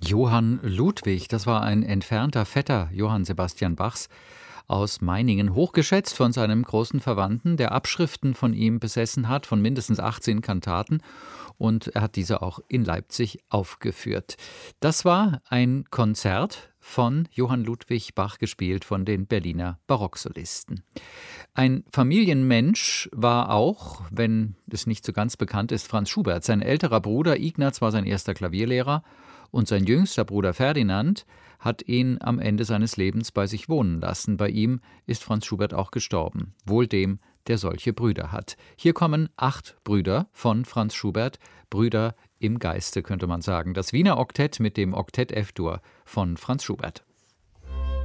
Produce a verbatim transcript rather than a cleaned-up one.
Johann Ludwig, das war ein entfernter Vetter Johann Sebastian Bachs aus Meiningen, hochgeschätzt von seinem großen Verwandten, der Abschriften von ihm besessen hat, von mindestens achtzehn Kantaten, und er hat diese auch in Leipzig aufgeführt. Das war ein Konzert von Johann Ludwig Bach, gespielt von den Berliner Barocksolisten. Ein Familienmensch war auch, wenn es nicht so ganz bekannt ist, Franz Schubert. Sein älterer Bruder Ignaz war sein erster Klavierlehrer und sein jüngster Bruder Ferdinand hat ihn am Ende seines Lebens bei sich wohnen lassen. Bei ihm ist Franz Schubert auch gestorben. Wohl dem, der solche Brüder hat. Hier kommen acht Brüder von Franz Schubert, Brüder im Geiste, könnte man sagen. Das Wiener Oktett mit dem Oktett F-Dur von Franz Schubert.